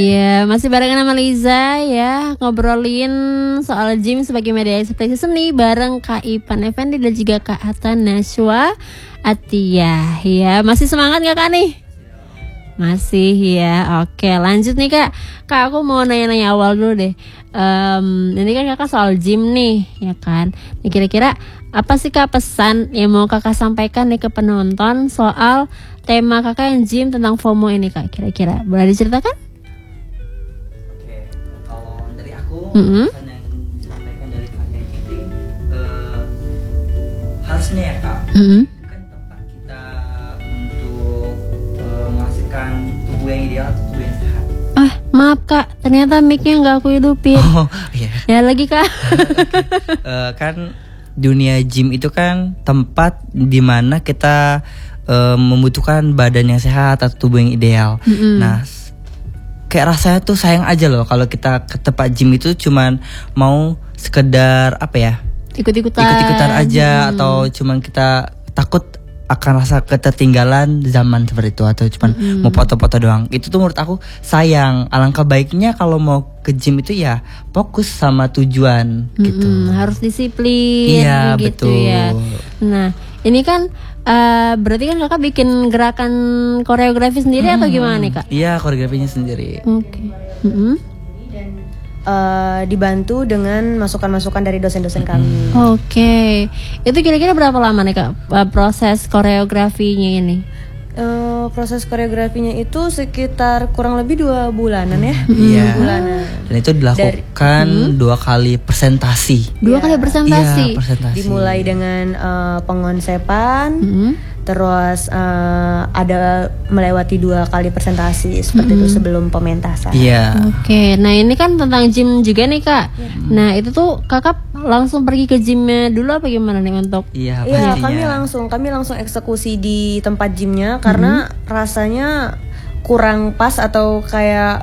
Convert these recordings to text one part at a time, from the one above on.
Iya, masih barengan sama Liza ya, ngobrolin soal gym sebagai media ekspresi seni bareng Kak Ipan Effendi dan juga Kak Hatta Nashwa Atiyah. Ya, masih semangat gak Kak nih? Masih ya, oke lanjut nih Kak. Kak, aku mau nanya-nanya awal dulu deh. Ini kan Kakak soal gym nih, ya kan? Nih, kira-kira apa sih Kak pesan yang mau Kakak sampaikan nih ke penonton soal tema Kakak yang gym tentang FOMO ini Kak? Kira-kira boleh diceritakan? Oke, kalau dari aku pesan yang disampaikan dari Kak Giti, harusnya ya Kak, kan tempat kita untuk menghasilkan tubuh yang ideal, tubuh yang sehat. Maaf Kak, ternyata mic-nya nggak aku hidupin. Oh iya. Ya lagi Kak. Kan dunia gym itu kan tempat dimana kita membutuhkan badan yang sehat atau tubuh yang ideal. Nah, kayak rasanya tuh sayang aja loh kalau kita ke tempat gym itu cuman mau sekedar apa ya? Ikut-ikutan aja atau cuman kita takut akan rasa ketertinggalan zaman seperti itu atau cuman mau foto-foto doang. Itu tuh menurut aku sayang. Alangkah baiknya kalau mau ke gym itu ya fokus sama tujuan gitu. Harus disiplin. Iya, gitu betul. Ya. Nah, ini kan berarti kan Kakak bikin gerakan koreografi sendiri atau gimana nih Kak? Iya, koreografinya sendiri. Oke. Dibantu dengan masukan-masukan dari dosen-dosen kami. Oke. Itu kira-kira berapa lama nih Kak proses koreografinya ini? Proses koreografinya itu sekitar kurang lebih 2 bulanan ya. Iya. 2 bulanan. Dan itu dilakukan 2 kali presentasi. 2 kali presentasi. Iya, presentasi. Dimulai dengan pengonsepan, terus ada melewati 2 kali presentasi seperti itu sebelum pementasan. Iya. Oke, nah ini kan tentang gym juga nih Kak. Nah itu tuh Kakak langsung pergi ke gymnya dulu apa gimana nih untuk? Iya, Iya, pastinya. kami langsung eksekusi di tempat gymnya karena rasanya kurang pas atau kayak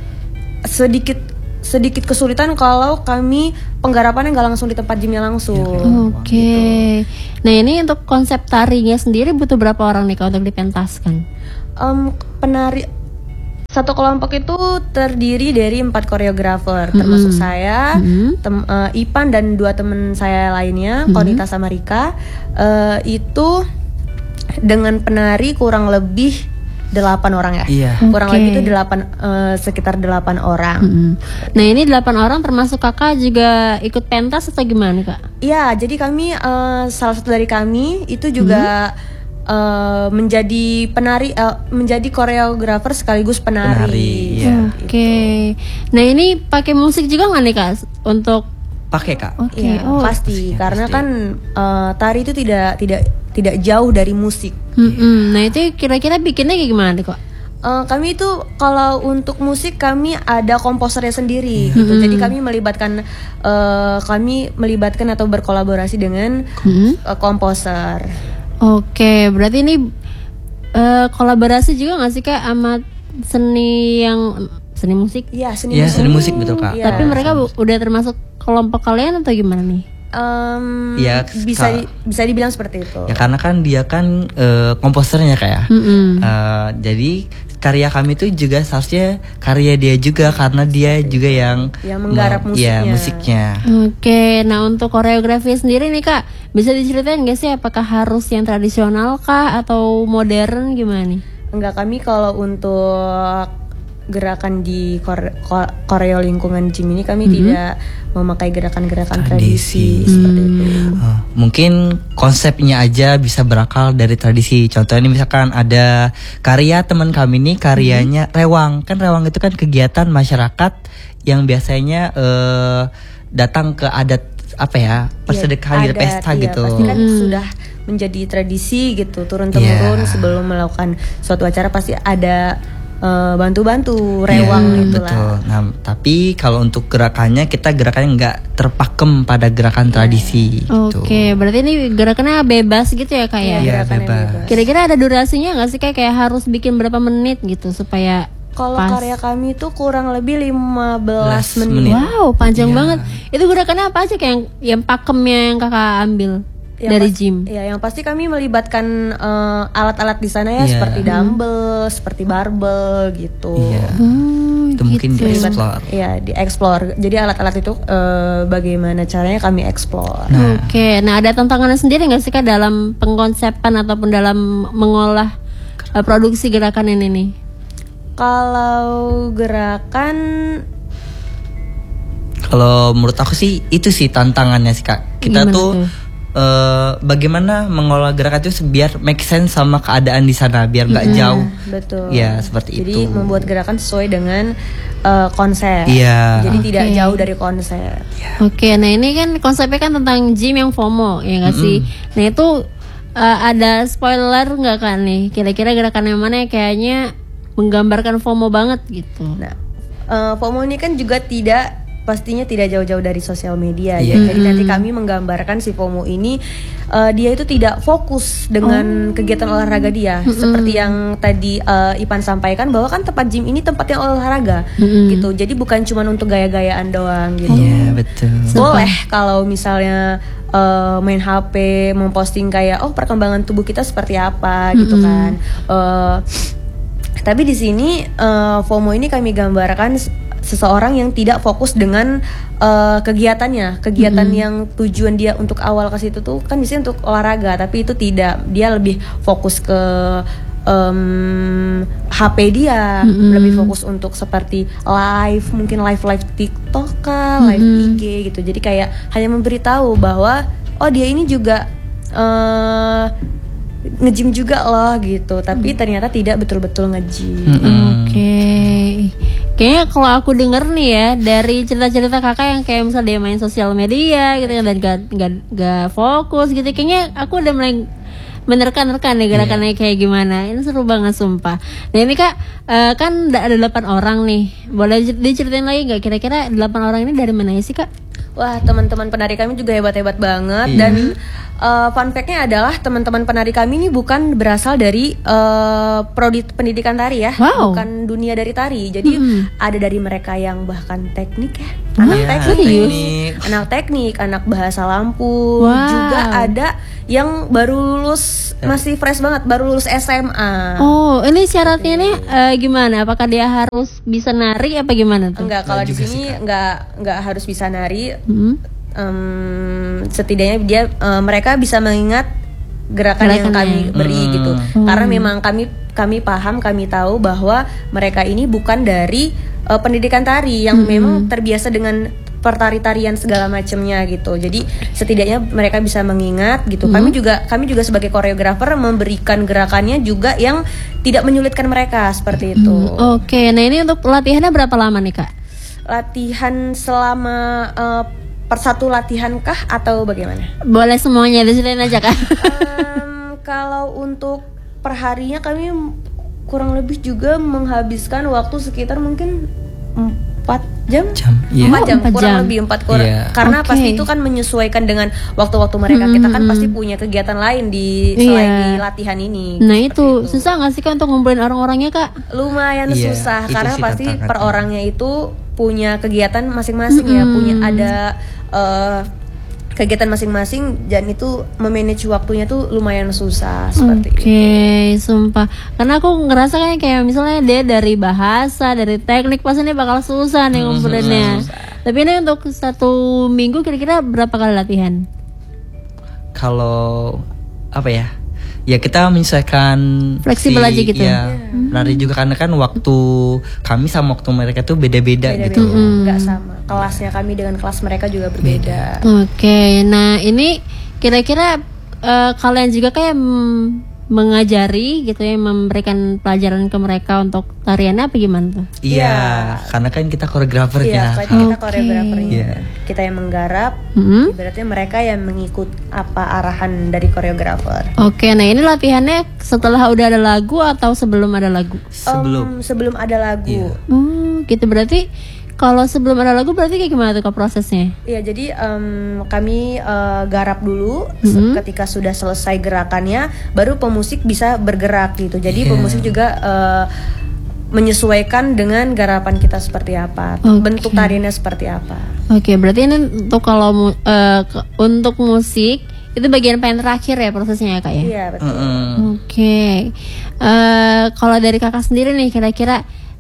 sedikit kesulitan kalau kami penggarapannya nggak langsung di tempat gymnya langsung. Oke. Nah ini untuk konsep tarinya sendiri butuh berapa orang nih Kak untuk dipentaskan? Penari satu kelompok itu terdiri dari 4 koreografer termasuk saya, Ipan dan 2 teman saya lainnya, Konita sama Rika. Itu dengan penari kurang lebih 8 orang ya. Iya. Kurang lebih itu sekitar 8 orang. Nah ini 8 orang termasuk Kakak juga ikut pentas atau gimana Kak? Iya, jadi kami salah satu dari kami itu juga menjadi penari, menjadi koreografer sekaligus penari. Iya. Oke. Nah ini pakai musik juga nggak nih Kak untuk? Pakai Kak. Oke. Iya, pasti karena pasti. kan tari itu tidak jauh dari musik. Nah itu kira-kira bikinnya kayak gimana kok? Kami itu kalau untuk musik kami ada komposernya sendiri gitu. Jadi kami melibatkan atau berkolaborasi dengan komposer. Oke, berarti ini kolaborasi juga nggak sih Kak sama seni musik? Iya, Iya, seni musik betul Kak. Iya. Tapi mereka udah termasuk kelompok kalian atau gimana nih? Ya, bisa dibilang seperti itu. Ya karena kan dia kan komposernya Kak ya. Jadi karya kami itu juga seharusnya karya dia juga karena dia juga yang menggarap musiknya. Ya, musiknya. Oke, nah untuk koreografi sendiri nih Kak, bisa diceritain nggak sih apakah harus yang tradisional kah atau modern gimana nih? Enggak, kami kalau untuk gerakan di koreo lingkungan gym ini kami tidak memakai gerakan-gerakan tradisi seperti itu. Mungkin konsepnya aja bisa berakal dari tradisi. Contohnya misalkan ada karya teman kami nih, karyanya rewang. Kan rewang itu kan kegiatan masyarakat yang biasanya datang ke adat apa ya, persedekahan gitu, pesta gitu. Pasti kan sudah menjadi tradisi gitu, turun-temurun sebelum melakukan suatu acara pasti ada bantu-bantu rewang itulah. Betul. Nah, tapi kalau untuk gerakannya kita gerakannya nggak terpakem pada gerakan tradisi. Oke, berarti ini gerakannya bebas gitu ya Kak ya? Iya, bebas. Kira-kira ada durasinya nggak sih kayak harus bikin berapa menit gitu supaya kalau pas? Karya kami itu kurang lebih 15 menit. Wow, panjang banget. Itu gerakannya apa aja kayak yang pakemnya yang Kakak ambil? Dari gym. Ya, yang pasti kami melibatkan alat-alat di sana ya, seperti dumbbell, seperti barbel gitu. Iya. itu mungkin gitu. di-explore. Iya, di-explore. Jadi alat-alat itu bagaimana caranya kami explore. Oke, nah ada tantangannya sendiri nggak sih Kak dalam pengkonsepan ataupun dalam mengolah produksi gerakan ini nih? Kalau gerakan Kalau menurut aku sih itu sih tantangannya sih Kak. Kita Gimana tuh tuh? bagaimana mengolah gerakan itu biar make sense sama keadaan di sana, biar nggak jauh. betul. Ya seperti Jadi itu. membuat gerakan sesuai dengan konsep. Iya. Jadi tidak Oke. jauh dari konsep. Oke, nah ini kan konsepnya kan tentang gym yang FOMO, ya nggak sih? Nah itu ada spoiler nggak kan nih? Kira-kira gerakan yang mana yang kayaknya menggambarkan FOMO banget gitu? Nah, FOMO ini kan juga pastinya tidak jauh-jauh dari sosial media ya. Iya. Jadi nanti kami menggambarkan si FOMO ini dia itu tidak fokus dengan kegiatan olahraga dia. Seperti yang tadi Ipan sampaikan bahwa kan tempat gym ini tempat yang olahraga gitu. Jadi bukan cuma untuk gaya-gayaan doang gitu. Iya betul. Boleh kalau misalnya main HP, memposting kayak perkembangan tubuh kita seperti apa gitu kan. Tapi di sini FOMO ini kami gambarkan seseorang yang tidak fokus dengan kegiatannya, kegiatan yang tujuan dia untuk awal ke situ tuh kan biasanya untuk olahraga, tapi itu tidak, dia lebih fokus ke HP dia, lebih fokus untuk seperti live, mungkin live TikTok kah, live IG gitu. Jadi kayak hanya memberitahu bahwa dia ini juga nge-gym juga loh gitu, tapi ternyata tidak betul-betul nge-gym. Oke. Kayaknya kalau aku denger nih ya dari cerita-cerita kakak yang kayak misalnya dia main sosial media gitu dan gak fokus gitu, kayaknya aku udah mulai menerka-nerka nih gerakannya kayak gimana. Ini seru banget sumpah. Nah ini Kak, kan ada 8 orang nih. Boleh diceritain lagi nggak kira-kira 8 orang ini dari mana sih Kak? Wah, teman-teman penari kami juga hebat-hebat banget. Dan fun fact-nya adalah teman-teman penari kami ini bukan berasal dari prodi pendidikan tari ya. Wow. Bukan dunia dari tari. Jadi ada dari mereka yang bahkan teknik ya. Iya, Anak teknik, anak bahasa lampu. Wow. Juga ada yang baru lulus, masih fresh banget, baru lulus SMA. Oh, ini syaratnya ini gimana? Apakah dia harus bisa nari apa gimana tuh? Enggak, kalau di juga sini sih, enggak harus bisa nari. Hmm. Setidaknya mereka bisa mengingat gerakan yang kami beri gitu. Karena memang kami paham, kami tahu bahwa mereka ini bukan dari pendidikan tari yang memang terbiasa dengan pertari-tarian segala macamnya gitu. Jadi setidaknya mereka bisa mengingat gitu. Kami juga sebagai koreografer memberikan gerakannya juga yang tidak menyulitkan mereka seperti itu. Oke, nah ini untuk latihannya berapa lama nih Kak? Latihan selama per satu latihan kah atau bagaimana? Boleh semuanya, disini aja Kak. Kalau untuk perharinya kami kurang lebih juga menghabiskan waktu sekitar mungkin 4 jam. 4 jam, 4 kurang jam. lebih 4 Iya. karena Oke. pasti itu kan menyesuaikan dengan waktu-waktu mereka. Kita kan pasti punya kegiatan lain selain di latihan ini. Nah Seperti itu susah nggak sih Kak untuk ngumpulin orang-orangnya Kak? Lumayan Iya, susah itu karena sih pasti tantangannya. per orangnya itu punya kegiatan masing-masing ya, punya ada kegiatan masing-masing, dan itu memanage waktunya tuh lumayan susah seperti itu. Oke, sumpah. Karena aku ngerasa kayak misalnya dia dari bahasa, dari teknik, pasti ini bakal susah nih ngumpulinnya. Tapi ini untuk 1 minggu kira-kira berapa kali latihan? Kalau apa ya? Ya kita menyesuaikan Fleksibel aja gitu. Ya, lari juga karena kan waktu kami sama waktu mereka tuh beda-beda gitu. Nggak sama. Kelasnya kami dengan kelas mereka juga berbeda. Oke, nah ini kira-kira kalian juga kayak mengajari gitu ya, memberikan pelajaran ke mereka untuk tariannya apa gimana tuh? Iya, karena kan kita koreografernya. Iya, kita koreografernya. Iya. Kita yang menggarap, ibaratnya mereka yang mengikut apa arahan dari koreografer. Oke, nah ini latihannya setelah udah ada lagu atau sebelum ada lagu? Sebelum ada lagu. Gitu berarti kalau sebelum ada lagu berarti kayak gimana tuh Kak prosesnya? Iya, jadi kami garap dulu. Ketika sudah selesai gerakannya, baru pemusik bisa bergerak gitu. Jadi pemusik juga menyesuaikan dengan garapan kita seperti apa, bentuk tariannya seperti apa. Oke, berarti ini untuk kalau untuk musik itu bagian paling terakhir ya prosesnya ya Kak ya? Iya, betul. Oke, kalau dari kakak sendiri nih kira-kira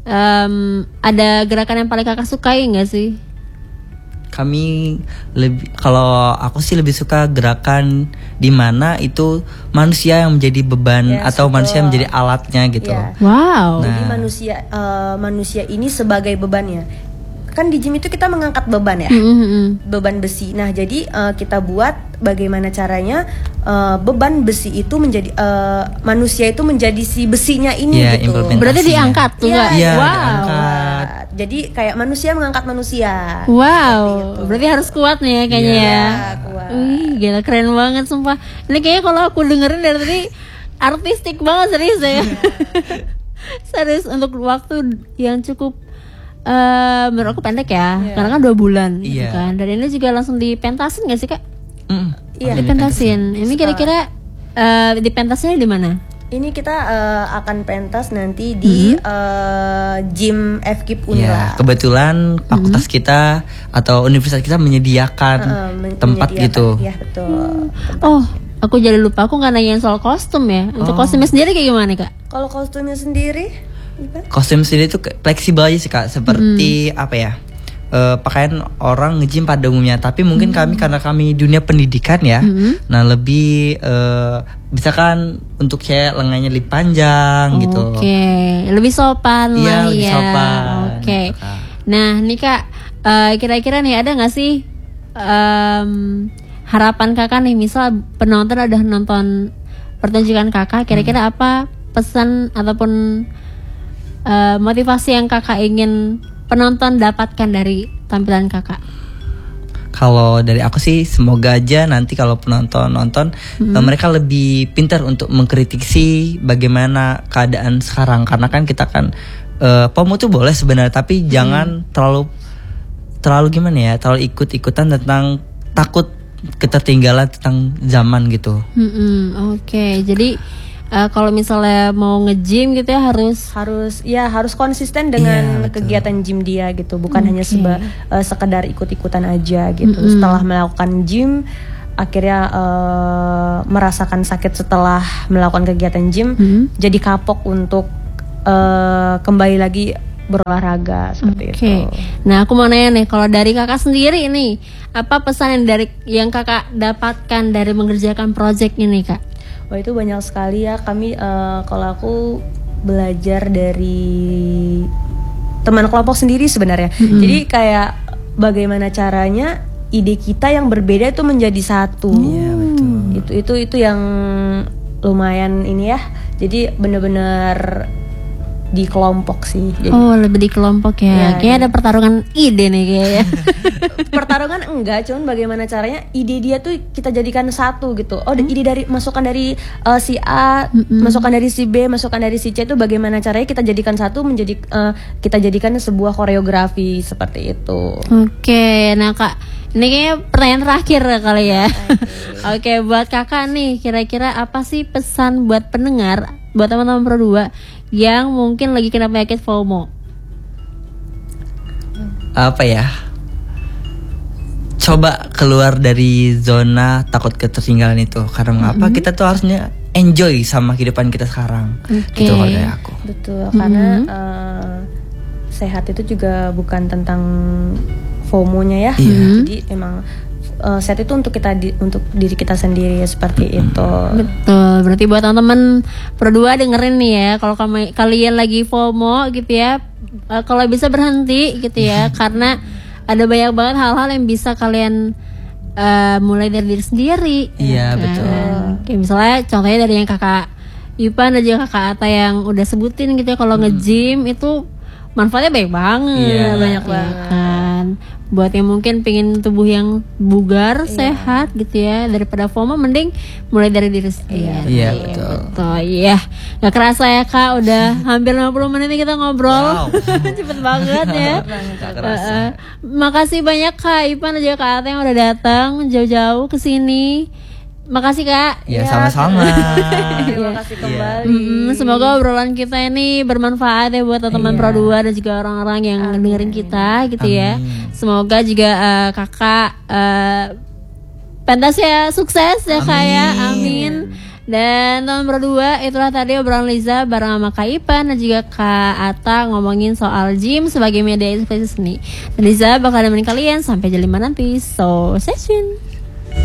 ada gerakan yang paling kakak sukai nggak sih? Kami kalau aku sih lebih suka gerakan di mana itu manusia yang menjadi beban atau manusia yang menjadi alatnya gitu. Ya. Wow. Jadi manusia ini sebagai bebannya. Kan di gym itu kita mengangkat beban ya, beban besi. Nah jadi kita buat bagaimana caranya beban besi itu menjadi manusia itu menjadi si besinya ini gitu. Berarti diangkat tuh Kak? Iya, wow. diangkat. Jadi kayak manusia mengangkat manusia. Wow, berarti harus kuat nih ya kayaknya ya. Kuat. Wih, gila keren banget sumpah. Ini kayaknya kalau aku dengerin dari tadi artistik banget serius ya. Serius untuk waktu yang cukup menurut aku pendek ya, karena kan 2 bulan gitu kan. Dan ini juga langsung dipentasin gak sih Kak? Iya. Dipentasin. Ini kira-kira dipentasnya di mana? Ini kita akan pentas nanti di gym FKIP Unila. Ya, kebetulan fakultas kita atau universitas kita menyediakan tempat gitu. Iya betul. Oh, aku jadi lupa, aku nggak nanyain soal kostum ya. Untuk kostumnya sendiri kayak gimana Kak? Kalau kostumnya sendiri? Kostum sendiri tuh fleksibel aja sih Kak, seperti apa ya, pakaian orang nge-gym pada umumnya. Tapi mungkin kami karena kami dunia pendidikan ya, nah lebih misalkan untuk cewek lengannya lebih panjang gitu. Oke, lebih sopan lah lebih ya. sopan. Oke. Nah nih Kak, kira-kira nih ada nggak sih harapan Kakak nih, misal penonton udah nonton pertunjukan Kakak, kira-kira apa pesan ataupun motivasi yang Kakak ingin penonton dapatkan dari tampilan Kakak? Kalau dari aku sih semoga aja nanti kalau penonton nonton mereka lebih pintar untuk mengkritisi bagaimana keadaan sekarang, karena kan kita kan FOMO tuh boleh sebenarnya, tapi jangan terlalu gimana ya, terlalu ikut-ikutan tentang takut ketertinggalan tentang zaman gitu. Oke, jadi kalau misalnya mau nge-gym gitu ya harus konsisten dengan kegiatan gym dia gitu, bukan hanya sekedar ikut-ikutan aja gitu. Setelah melakukan gym akhirnya merasakan sakit setelah melakukan kegiatan gym, jadi kapok untuk kembali lagi berolahraga seperti itu. Nah aku mau nanya nih, kalau dari Kakak sendiri nih, apa pesan yang Kakak dapatkan dari mengerjakan project ini Kak? Wah itu banyak sekali ya. Kami kalau aku belajar dari teman kelompok sendiri sebenarnya. Jadi kayak bagaimana caranya ide kita yang berbeda itu menjadi satu. Iya betul. Itu yang lumayan ini ya. Jadi benar-benar di kelompok sih. Jadi, lebih di kelompok ya. Kayaknya ada pertarungan ide nih kayaknya. Pertarungan enggak, cuman bagaimana caranya ide dia tuh kita jadikan satu gitu. Ide dari masukan dari si A, masukan dari si B, masukan dari si C itu bagaimana caranya kita jadikan satu menjadi kita jadikan sebuah koreografi seperti itu. Oke, nah Kak, ini kayaknya pertanyaan terakhir kali ya. Oke, buat Kakak nih, kira-kira apa sih pesan buat pendengar, buat teman-teman Pro 2 yang mungkin lagi kena penyakit FOMO? Apa ya? Coba keluar dari zona takut ketertinggalan itu. Karena mengapa kita tuh harusnya enjoy sama kehidupan kita sekarang. Itu kalau dari aku. Betul, karena sehat itu juga bukan tentang FOMO-nya ya. Jadi emang sehat itu untuk untuk diri kita sendiri seperti itu. Betul. Berarti buat teman-teman Pro 2 dengerin nih ya, kalau kalian lagi FOMO gitu ya, kalau bisa berhenti gitu ya, karena ada banyak banget hal-hal yang bisa kalian mulai dari diri sendiri. Iya betul. Kayak misalnya contohnya dari yang Kakak Ipan dan juga Kakak Ata yang udah sebutin gitu ya, kalau nge-gym itu manfaatnya banyak banget. Banyak banget kan. Buat yang mungkin pengen tubuh yang bugar, sehat gitu ya, daripada FOMO mending mulai dari diri sendiri. Iya betul. Iya. Gak kerasa ya Kak, udah hampir 50 menit nih kita ngobrol. Wow. Cepet banget ya. Makasih banyak Kak Ipan dan juga Kak Ata yang udah datang jauh-jauh ke sini. Makasih Kak. Ya sama-sama. Terima kasih kembali. Semoga obrolan kita ini bermanfaat ya buat teman-teman Pro 2 dan juga orang-orang yang dengerin kita gitu ya. Semoga juga Kakak pentasnya sukses ya Kak ya. Amin. Dan teman berdua, itulah tadi obrolan Liza bareng sama Kak Ipan dan juga Kak Ata ngomongin soal gym sebagai media ekspresi seni. Dan Liza bakal nemenin kalian sampai jam 5 nanti. So, stay tune.